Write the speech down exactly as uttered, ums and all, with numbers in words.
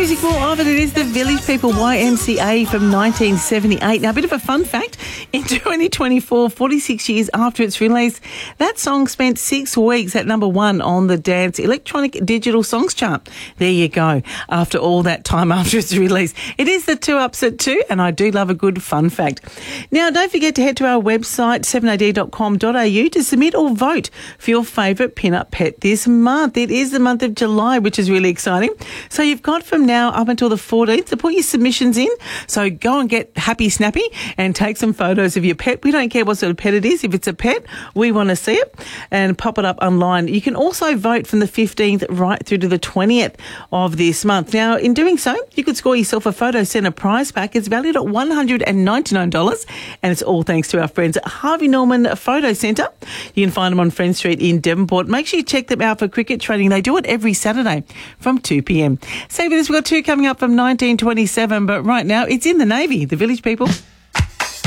music, more of it. It is the Village People Y M C A from nineteen seventy-eight. Now, a bit of a fun fact. In twenty twenty-four, forty-six years after its release, that song spent six weeks at number one on the Dance Electronic Digital Songs chart. There you go. After all that time after its release. It is the two ups at two, and I do love a good fun fact. Now, don't forget to head to our website, seven a d dot com dot a u, to submit or vote for your favourite pin-up pet this month. It is the month of July, which is really exciting. So you've got from now up until the fourteenth to put your submissions in. So go and get happy snappy and take some photos of your pet. We don't care what sort of pet it is. If it's a pet, we want to see it, and pop it up online. You can also vote from the fifteenth right through to the twentieth of this month. Now, in doing so, you could score yourself a photo centre prize pack. It's valued at one hundred ninety-nine dollars, and it's all thanks to our friends at Harvey Norman Photo Centre. You can find them on Friend Street in Devonport. Make sure you check them out for cricket training. They do it every Saturday from two p m. Stay with us. We've got two coming up from nineteen twenty-seven, but right now it's in the Navy, the Village People.